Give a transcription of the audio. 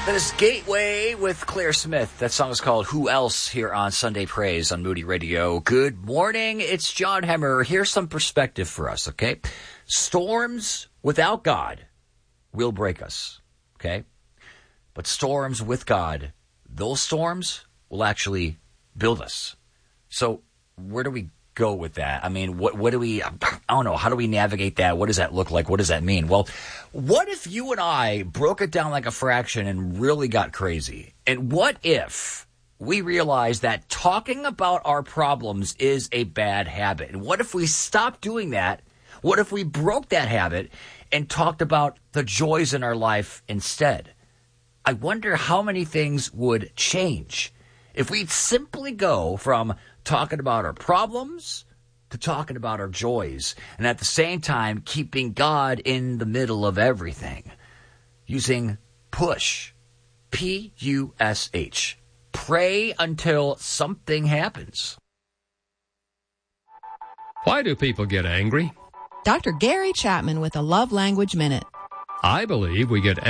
That is Gateway with Claire Smith. That song is called Who Else here on Sunday Praise on Moody Radio. Good morning. It's John Hemmer. Here's some perspective for us, okay? Storms without God will break us, okay? But storms with God, those storms will actually build us. So where do we go with that? I mean, what do we, I don't know, how do we navigate that? What does that look like? What does that mean? Well, what if you and I broke it down like a fraction and really got crazy? And what if we realized that talking about our problems is a bad habit? And what if we stopped doing that? What if we broke that habit and talked about the joys in our life instead? I wonder how many things would change if we'd simply go from talking about our problems to talking about our joys, and at the same time keeping God in the middle of everything, using PUSH, P-U-S-H. Pray until something happens. Why do people get angry? Dr. Gary Chapman with a Love Language Minute. I believe we get